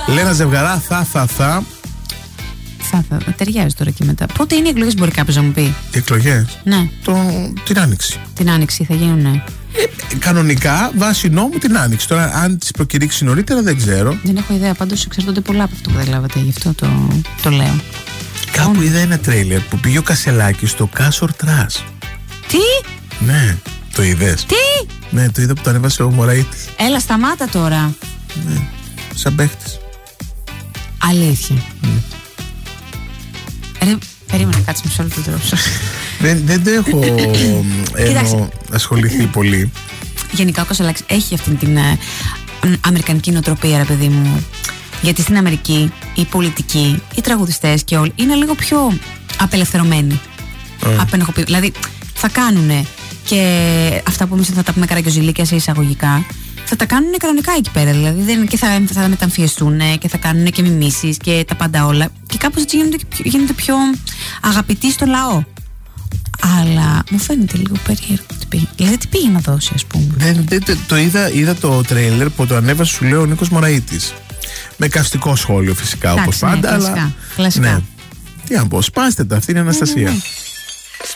Λένα Ζευγαρά, θα. Ταιριάζει τώρα και μετά. Πότε είναι οι εκλογές, μπορεί κάποιος να μου πει? Οι εκλογές? Ναι. Την Άνοιξη. Την Άνοιξη θα γίνουν, ναι. Κανονικά, βάσει νόμου την Άνοιξη. Τώρα, αν τις προκηρύξει νωρίτερα, δεν ξέρω. Δεν έχω ιδέα. Πάντως εξαρτώνται πολλά από αυτό που καταλάβατε. Γι' αυτό το λέω. Κάπου είδα ένα τρέιλερ που πήγε ο Κασελάκης στο Κάσορ Τρας. Τι? Ναι, το είδες? Τι? Ναι, το είδα που το ανέβασε ο Μωραΐτης. Έλα, σταμάτα τώρα. Ναι, σαν παίχτης. Αλήθεια. Περίμενα, κάτσε μισό λεπτό τρόπο. Δεν το έχω ασχοληθεί πολύ. Γενικά ο Κασελάκης έχει αυτή την αμερικανική νοοτροπία, ρε παιδί μου. Γιατί στην Αμερική οι πολιτικοί, οι τραγουδιστές και όλοι είναι λίγο πιο απελευθερωμένοι. Δηλαδή θα κάνουνε και αυτά που εμείς θα τα πούμε καραγκιόζηλίκια σε εισαγωγικά, θα τα κάνουν κανονικά εκεί πέρα. Δηλαδή και θα μεταμφιεστούν και θα κάνουν και μιμήσεις και τα πάντα όλα. Και κάπως έτσι γίνεται πιο αγαπητοί στο λαό. Αλλά μου φαίνεται λίγο περίεργο. Δηλαδή τι πήγε να δώσει, ας πούμε? Το είδα το τρέιλερ που το ανέβασε, σου λέω, ο Νίκος Μωραΐτης. Με καυστικό σχόλιο φυσικά, όπως πάντα. Κλασικά. Ναι. Τι να πω, σπάστε τα, αυτή είναι η Αναστασία.